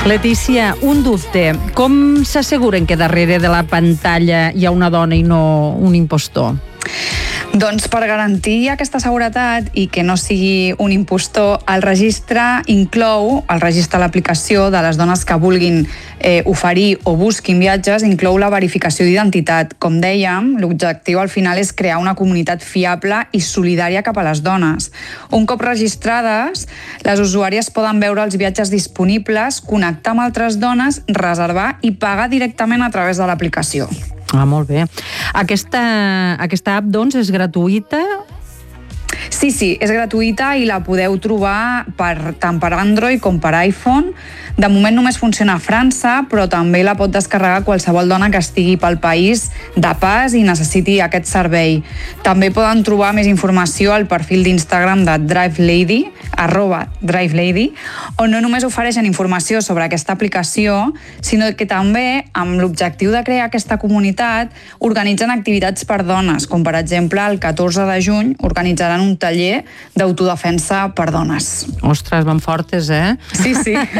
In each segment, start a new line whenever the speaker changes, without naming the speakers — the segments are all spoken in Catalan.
Letícia, un dubte. Com s'asseguren que darrere de la pantalla hi ha una dona i no un impostor?
Doncs per garantir aquesta seguretat i que no sigui un impostor, el registre inclou, el registre de l'aplicació de les dones que vulguin oferir o busquin viatges, inclou la verificació d'identitat. Com dèiem, l'objectiu al final és crear una comunitat fiable i solidària cap a les dones. Un cop registrades, les usuàries poden veure els viatges disponibles, connectar amb altres dones, reservar i pagar directament a través de l'aplicació.
Ah, molt bé. Aquesta app, doncs, és gratuïta?
Sí, és gratuïta i la podeu trobar tant per Android com per iPhone. De moment només funciona a França, però també la pot descarregar qualsevol dona que estigui pel país de pas i necessiti aquest servei. També poden trobar més informació al perfil d'Instagram de DriveLady, @DriveLady, on no només ofereixen informació sobre aquesta aplicació, sinó que també, amb l'objectiu de crear aquesta comunitat, organitzen activitats per dones, com per exemple el 14 de juny organitzaran un taller d'autodefensa per dones.
Ostres, van fortes, eh?
Sí.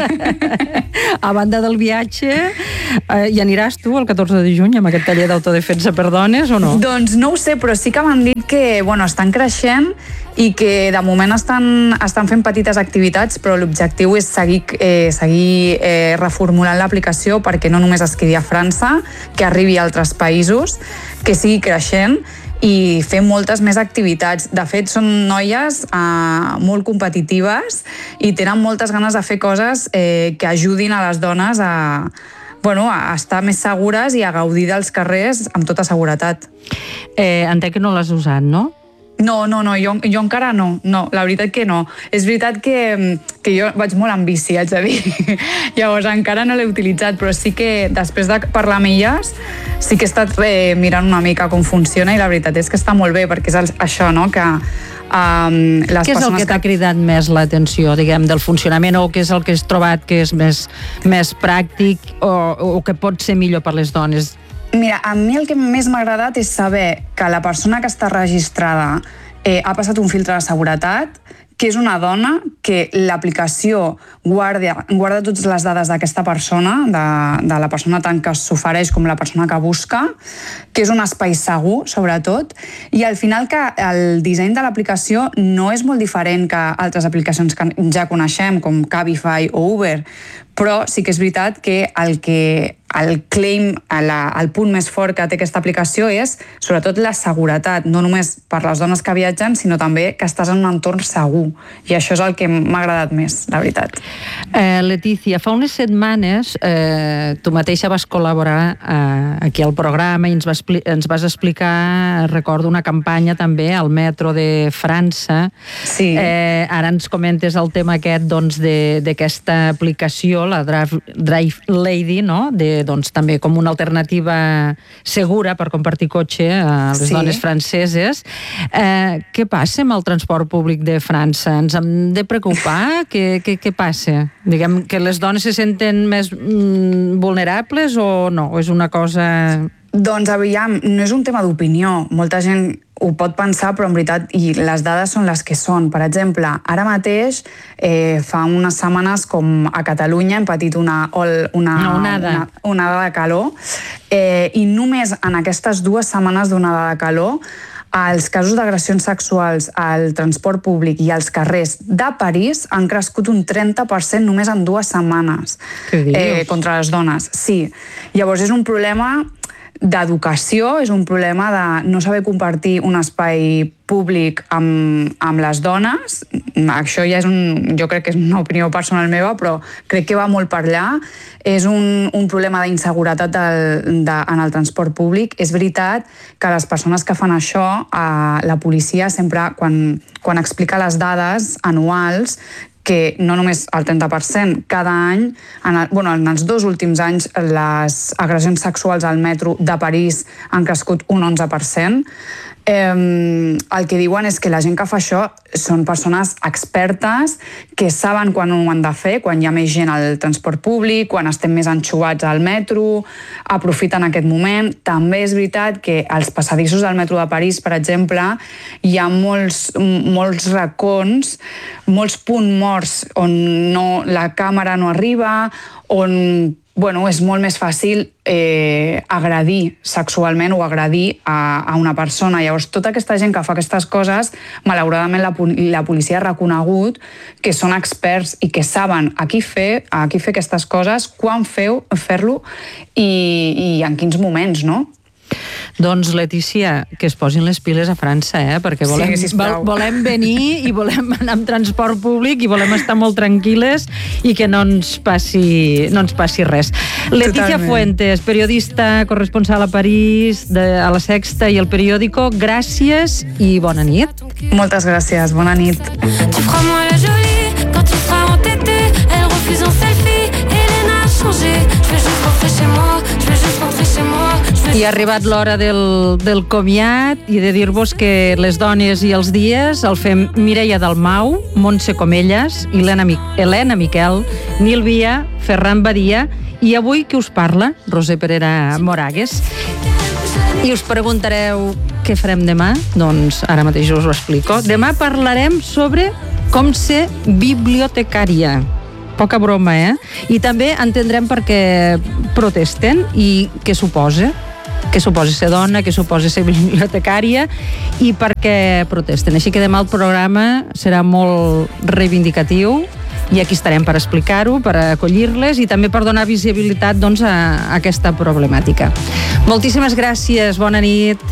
A banda del viatge, hi aniràs tu el 14 de juny amb aquest taller d'autodefensa per dones o no?
Doncs no ho sé, però sí que m'han dit que estan creixent i que de moment estan fent petites activitats, però l'objectiu és seguir reformulant l'aplicació perquè no només es quedi a França, que arribi a altres països, que sigui creixent i fer moltes més activitats. De fet, són noies molt competitives i tenen moltes ganes de fer coses que ajudin a les dones a estar més segures i a gaudir dels carrers amb tota seguretat.
Entenc que no l'has usat, no?
No, jo encara no, la veritat que no. És veritat que jo vaig molt en bici, haig de dir. Llavors encara no l'he utilitzat, però sí que després de parlar amb elles sí que he estat mirant una mica com funciona i la veritat és que està molt bé, perquè és això, no?, que les
què és el que t'ha cridat més l'atenció, diguem, del funcionament, o què és el que has trobat que és més pràctic o que pot ser millor per les dones?
Mira, a mi el que més m'ha agradat és saber que la persona que està registrada ha passat un filtre de seguretat, que és una dona, que l'aplicació guarda totes les dades d'aquesta persona, de la persona tant que s'ofereix com la persona que busca, que és un espai segur, sobretot, i al final que el disseny de l'aplicació no és molt diferent que altres aplicacions que ja coneixem, com Cabify o Uber, però sí que és veritat que el claim, el punt més fort que té aquesta aplicació és sobretot la seguretat, no només per les dones que viatgen, sinó també que estàs en un entorn segur. I això és el que m'ha agradat més, la veritat.
Letícia, fa unes setmanes tu mateixa vas col·laborar aquí al programa i ens vas explicar, recordo, una campanya també al metro de França.
Sí.
Ara ens comentes el tema aquest d'aquesta aplicació, la DriveLady, no?, també com una alternativa segura per compartir cotxe a les dones franceses. Què passa amb el transport públic de França? Ens hem de preocupar? Què passa? Diguem que les dones se senten més vulnerables o no? O és una cosa...
Doncs aviam, no és un tema d'opinió. Molta gent ho pot pensar, però en veritat les dades són les que són. Per exemple, ara mateix, fa unes setmanes, com a Catalunya, hem patit una onada de calor, i només en aquestes 2 setmanes d'onada de calor els casos d'agressions sexuals al transport públic i als carrers de París han crescut un 30% només en 2 setmanes contra les dones. Sí. Llavors és un problema d'educació, és un problema de no saber compartir un espai públic amb les dones. Això ja jo crec que és una opinió personal meva, però crec que va molt per allà. És un problema d'inseguretat en el transport públic. És veritat que les persones que fan això, la policia sempre, quan explica les dades anuals, que no només el 30%, cada any, en els 2 últims anys, les agressions sexuals al metro de París han crescut un 11%. el que diuen és que la gent que fa això són persones expertes que saben quan ho han de fer, quan hi ha més gent al transport públic, quan estem més anxovats al metro, aprofiten aquest moment. També és veritat que als passadissos del metro de París, per exemple, hi ha molts racons, molts punts morts on la càmera no arriba, on és molt més fàcil agredir sexualment o agredir a una persona. Llavors, tota aquesta gent que fa aquestes coses, malauradament la policia ha reconegut que són experts i que saben a qui fer aquestes coses, quan fer-lo i en quins moments, no?
Doncs, Letícia, que es posin les piles a França, perquè volem venir i volem anar amb transport públic i volem estar molt tranquil·les i que no ens passi res. Letícia Fuentes, periodista, corresponsal a París, a La Sexta i El Periódico, gràcies i bona nit.
Moltes gràcies, bona nit.
Tu feras-moi la jolie quand tu seras entêtée. Elle refuse un selfie, Elena a changé. Je veux juste rentrer chez moi, je veux juste rentrer chez moi.
I ha arribat l'hora del comiat i de dir-vos que les dones i els dies el fem Mireia Dalmau, Montse Comelles, Helena Miquel, Nil Via, Ferran Badia i avui qui us parla, Roser Perera Moragues. I us preguntareu què farem demà? Doncs ara mateix us ho explico. Demà parlarem sobre com ser bibliotecària. Poca broma, I també entendrem per què protesten i què suposa ser dona, què suposa ser bibliotecària i per què protesten. Així que demà el programa serà molt reivindicatiu i aquí estarem per explicar-ho, per acollir-les i també per donar visibilitat a aquesta problemàtica. Moltíssimes gràcies, bona nit.